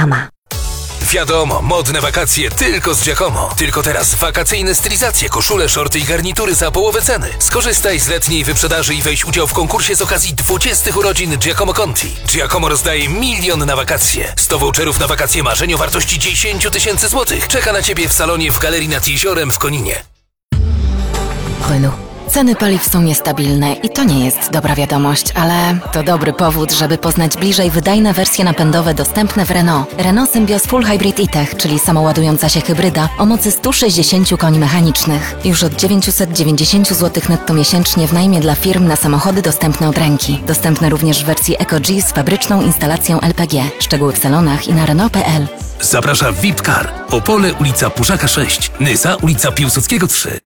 Reklama. Wiadomo, modne wakacje tylko z Giacomo. Tylko teraz wakacyjne stylizacje, koszule, shorty i garnitury za połowę ceny. Skorzystaj z letniej wyprzedaży i weź udział w konkursie z okazji 20 urodzin Giacomo Conti. Giacomo rozdaje 1 milion na wakacje. 100 voucherów na wakacje marzeń o wartości 10 000 złotych. Czeka na Ciebie w salonie w Galerii nad Jeziorem w Koninie. Renault. Ceny paliw są niestabilne i to nie jest dobra wiadomość, ale to dobry powód, żeby poznać bliżej wydajne wersje napędowe dostępne w Renault. Renault Symbioz Full Hybrid E-Tech, czyli samoładująca się hybryda o mocy 160 koni mechanicznych. Już od 990 zł netto miesięcznie w najmie dla firm na samochody dostępne od ręki. Dostępne również w wersji Eco-G z fabryczną instalacją LPG. Szczegóły w salonach i na Renault.pl. Zaprasza VIP Car. Opole, ulica Puszaka 6. Nysa, ulica Piłsudskiego 3.